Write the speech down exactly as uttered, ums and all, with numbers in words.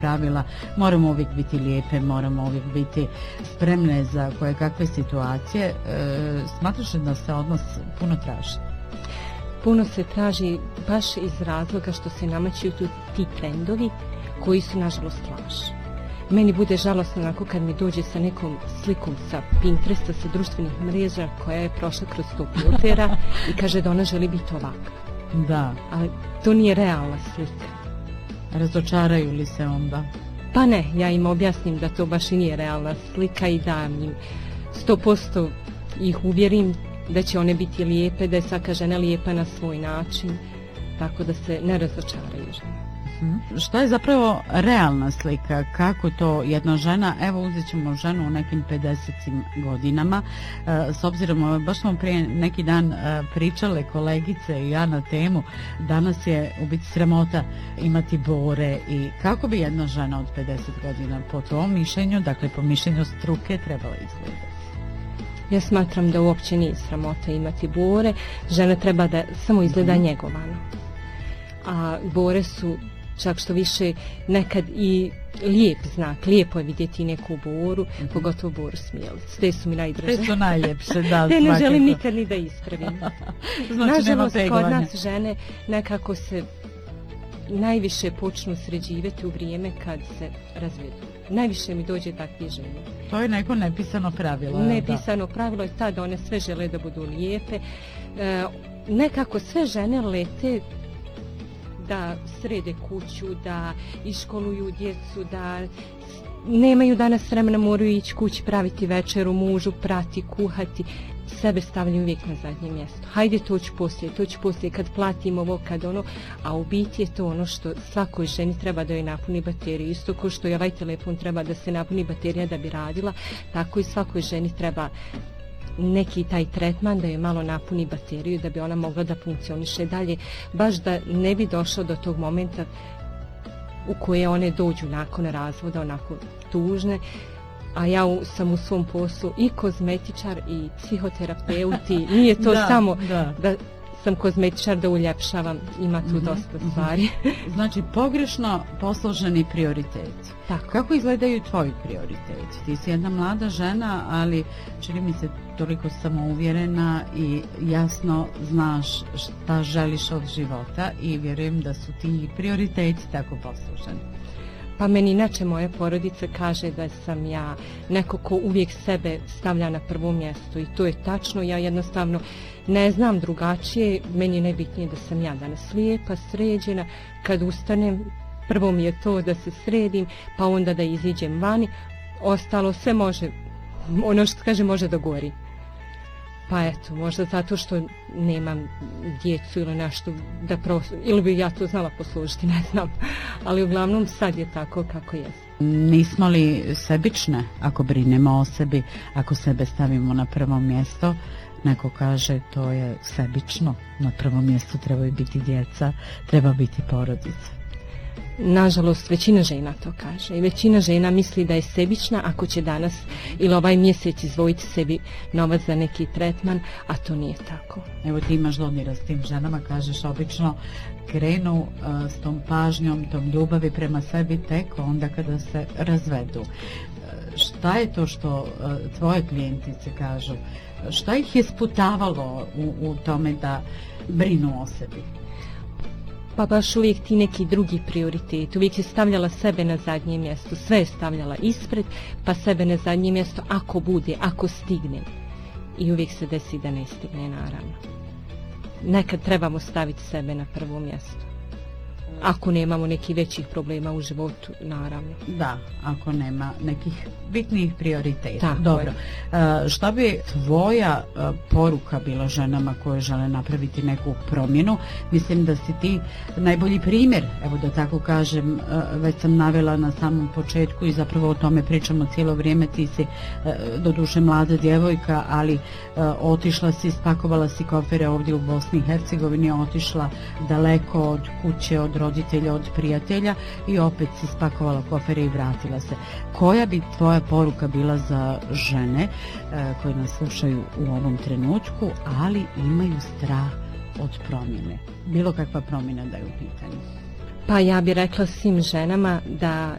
pravila, moramo uvijek biti lijepe, moramo uvijek biti spremne za koje kakve situacije. E, smatraš da se odnos puno traži? Puno se traži baš iz razloga što se namaćuju tu ti trendovi koji su nažalost laž. Meni bude žalosno onako kad mi dođe sa nekom slikom sa Pinteresta, sa društvenih mreža koja je prošla kroz sto filtera i kaže da ona želi biti ovakva. Da. Ali to nije realna slika. Razočaraju li se onda? Pa ne, ja im objasnim da to baš i nije realna slika i da im sto posto ih uvjerim da će one biti lijepe, da je svaka žena lijepa na svoj način, tako da se ne razočaraju žene. Hmm. Šta je zapravo realna slika? Kako to jedna žena, evo uzet ćemo ženu u nekim pedesetim godinama, e, s obzirom, baš smo prije neki dan e, pričale kolegice i ja na temu, danas je u biti sramota imati bore i kako bi jedna žena od pedeset godina po tom mišljenju, dakle po mišljenju struke, trebala izgledati? Ja smatram da uopće nije sramota imati bore, žena treba da samo izgleda hmm. njegovano. A bore su čak što više nekad i lijep znak, lijepo je vidjeti neku boru, mm-hmm. pogotovo boru smijelicu. Te su mi najdraže. Te su najljepše, da. Te ne želim nikad ni da ispravim. Znači, nažalost, kod nas žene nekako se najviše počnu sređivati u vrijeme kad se razvedu. Najviše mi dođe takve žene. To je neko nepisano pravilo. Nepisano da. pravilo je ta da one sve žele da budu lijepe. E, nekako sve žene lete da srede kuću, da iškoluju djecu, da nemaju danas vremena, moraju ići kući praviti večeru, mužu prati, kuhati, sebe stavljaju uvijek na zadnje mjesto. Hajde, to ću poslije, to ću poslije kad platim ovo, kad ono, a u biti je to ono što svakoj ženi treba da joj napuni bateriju. Isto kao što i ovaj telefon treba da se napuni baterija da bi radila, tako i svakoj ženi treba neki taj tretman da je malo napuni bateriju da bi ona mogla da funkcioniše dalje, baš da ne bi došlo do tog momenta u koje one dođu nakon razvoda onako tužne. A ja u, sam u svom poslu i kozmetičar i psihoterapeut i nije to da, samo da. da sam kozmetičar da uljepšavam, ima tu mm-hmm, dosta stvari. Mm-hmm. Znači pogrešno posloženi prioriteti. Tako. Kako izgledaju tvoji prioriteti? Ti si jedna mlada žena, ali čini mi se toliko samouvjerena i jasno znaš šta želiš od života i vjerujem da su ti prioriteti tako posloženi. Pa meni inače moja porodica kaže da sam ja neko ko uvijek sebe stavlja na prvo mjesto i to je tačno, ja jednostavno ne znam drugačije, meni je najbitnije da sam ja danas lijepa, sređena, kad ustanem prvo mi je to da se sredim, pa onda da iziđem vani, ostalo sve može, ono što kaže može da gori. Pa eto, možda zato što nemam djecu ili nešto da pros... ili bi ja to znala poslužiti, ne znam. Ali uglavnom sad je tako kako je. Nismo li sebične ako brinemo o sebi, ako sebe stavimo na prvo mjesto? Neko kaže to je sebično, na prvom mjestu trebaju biti djeca, treba biti porodica. Nažalost, većina žena to kaže i većina žena misli da je sebična ako će danas ili ovaj mjesec izvojiti sebi novac za neki tretman, a to nije tako. Evo ti imaš dodira s tim ženama, kažeš obično krenu uh, s tom pažnjom, tom ljubavi prema sebi tek onda kada se razvedu. Uh, šta je to što uh, tvoje klijentice kažu? Šta ih je sputavalo u, u tome da brinu o sebi? Pa baš uvijek ti neki drugi prioritet, uvijek je stavljala sebe na zadnje mjesto, sve je stavljala ispred, pa sebe na zadnje mjesto ako bude, ako stigne. I uvijek se desi da ne stigne, naravno. Nekad trebamo staviti sebe na prvo mjesto. Ako nemamo nekih većih problema u životu, naravno. Da, ako nema nekih bitnijih prioriteta. Tako Dobro. E, šta bi tvoja e, poruka bila ženama koje žele napraviti neku promjenu? Mislim da si ti najbolji primjer, evo da tako kažem, e, već sam navela na samom početku i zapravo o tome pričamo cijelo vrijeme. Ti si e, doduše mlada djevojka, ali e, otišla si, spakovala si kofere ovdje u Bosni i Hercegovini, otišla daleko od kuće, od roditelja, od prijatelja i opet si spakovala kofere i vratila se. Koja bi tvoja poruka bila za žene e, koje nas slušaju u ovom trenutku, ali imaju strah od promjene? Bilo kakva promjena da je u pitanju. Pa ja bih rekla svim ženama da